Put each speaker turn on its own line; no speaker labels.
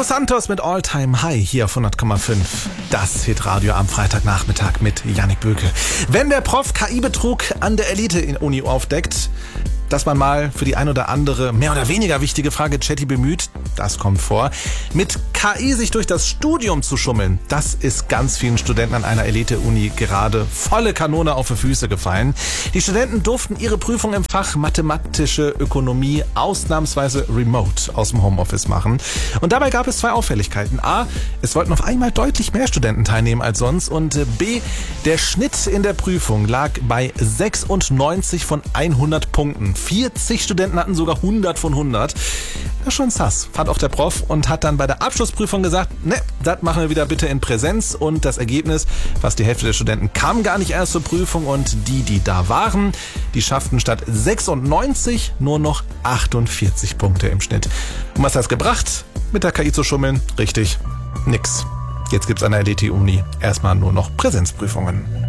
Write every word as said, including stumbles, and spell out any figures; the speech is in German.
Marco Santos mit All Time High hier auf hundert Komma fünf. Das Hitradio am Freitagnachmittag mit Yannick Böke. Wenn der Prof K I-Betrug an der Elite-Uni aufdeckt, dass man mal für die ein oder andere mehr oder weniger wichtige Frage Chatty bemüht, das kommt vor. Mit K I sich durch das Studium zu schummeln, das ist ganz vielen Studenten an einer Elite-Uni gerade volle Kanone auf die Füße gefallen. Die Studenten durften ihre Prüfung im Fach Mathematische Ökonomie ausnahmsweise remote aus dem Homeoffice machen. Und dabei gab es zwei Auffälligkeiten. A, es wollten auf einmal deutlich mehr Studenten teilnehmen als sonst. Und B, der Schnitt in der Prüfung lag bei sechsundneunzig von hundert Punkten. vierzig Studenten hatten sogar hundert von hundert. Das ist schon sass, fand auch der Prof und hat dann bei der Abschlussprüfung gesagt, ne, das machen wir wieder bitte in Präsenz. Und das Ergebnis, fast die Hälfte der Studenten kam gar nicht erst zur Prüfung und die, die da waren, die schafften statt sechsundneunzig nur noch achtundvierzig Punkte im Schnitt. Und was hat das gebracht, mit der K I zu schummeln? Richtig, nix. Jetzt gibt's an der Elite-Uni erstmal nur noch Präsenzprüfungen.